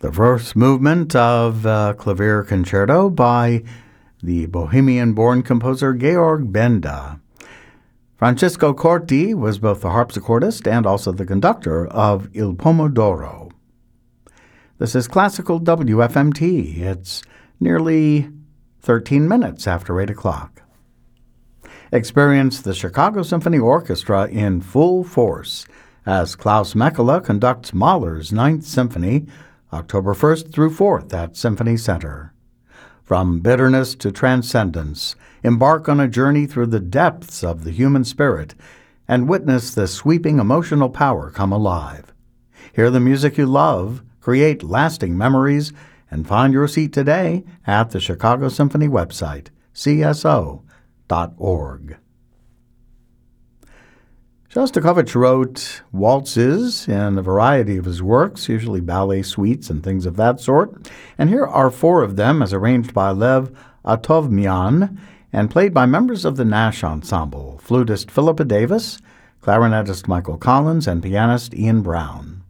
The first movement of Clavier Concerto by the Bohemian-born composer Georg Benda. Francesco Corti was both the harpsichordist and also the conductor of Il Pomodoro. This is Classical WFMT. It's nearly 13 minutes after 8 o'clock. Experience the Chicago Symphony Orchestra in full force as Klaus Mekela conducts Mahler's Ninth Symphony, October 1st through 4th at Symphony Center. From bitterness to transcendence, embark on a journey through the depths of the human spirit and witness the sweeping emotional power come alive. Hear the music you love, create lasting memories, and find your seat today at the Chicago Symphony website, cso.org. Shostakovich wrote waltzes in a variety of his works, usually ballet suites and things of that sort. And here are 4 of them as arranged by Lev Atovmian and played by members of the Nash Ensemble, flutist Philippa Davis, clarinetist Michael Collins, and pianist Ian Brown.